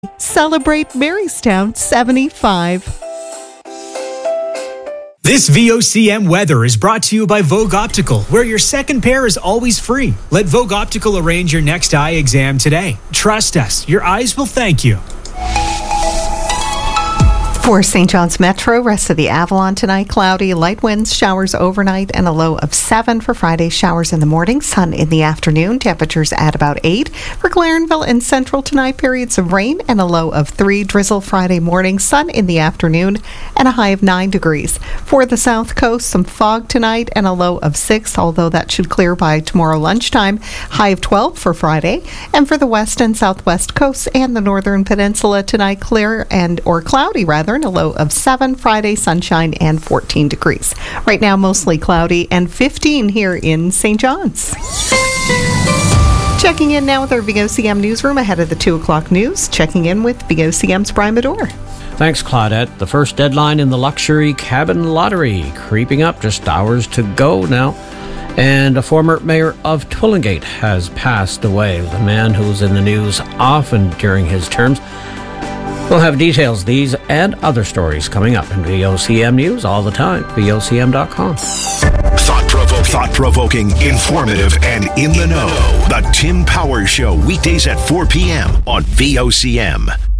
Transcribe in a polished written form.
Celebrate Marystown 75. This VOCM weather is brought to you by Vogue Optical, where your second pair is always free. Let Vogue Optical arrange your next eye exam today. Trust us, your eyes will thank you. For St. John's Metro, rest of the Avalon tonight, cloudy, light winds, showers overnight, and a low of 7 for Friday. Showers in the morning, sun in the afternoon, temperatures at about 8. For Clarenville and Central tonight, periods of rain and a low of 3. Drizzle Friday morning, sun in the afternoon, and a high of 9 degrees. For the South Coast, some fog tonight and a low of 6, although that should clear by tomorrow lunchtime. High of 12 for Friday. And for the West and Southwest coasts and the Northern Peninsula tonight, clear or cloudy rather, and a low of 7. Friday, sunshine and 14 degrees. Right now, mostly cloudy and 15 here in St. John's. Checking in now with our VOCM newsroom ahead of the 2 o'clock news. Checking in with VOCM's Brian Medore. Thanks, Claudette. The first deadline in the luxury cabin lottery creeping up, just hours to go now. And a former mayor of Twillingate has passed away, the man who was in the news often during his terms. We'll have details, these and other stories coming up in VOCM News all the time, VOCM.com. Thought-provoking, informative, and in the know. The Tim Powers Show, weekdays at 4 p.m. on VOCM.